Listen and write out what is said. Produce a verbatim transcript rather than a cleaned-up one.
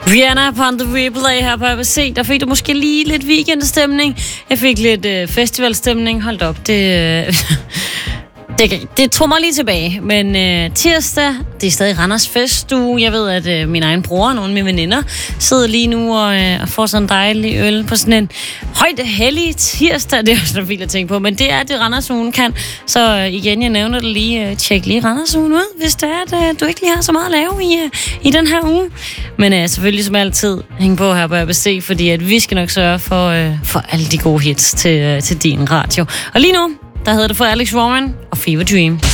Rihanna på The Replay her på A B C. Der fik du måske lige lidt weekendstemning. Jeg fik lidt øh, festivalstemning. Hold op, det... Øh, det, det tog mig lige tilbage. Men øh, tirsdag, det er stadig Randers Festuge. Jeg ved, at øh, min egen bror og nogle af mine veninder sidder lige nu og, øh, og får sådan en dejlig øl på sådan en højt hellig tirsdag. Det er også noget vildt at tænke på, men det er det, Randers Ugen kan. Så øh, igen, jeg nævner det lige. Øh, tjek lige Randers Ugen ud, hvis det er, at øh, du ikke lige har så meget at lave i, øh, i den her uge. Men øh, selvfølgelig som altid, hæng på her på A B C, fordi at vi skal nok sørge for, øh, for alle de gode hits til, øh, til din radio. Og lige nu, der hedder det for Alex Roman og Fever Dream.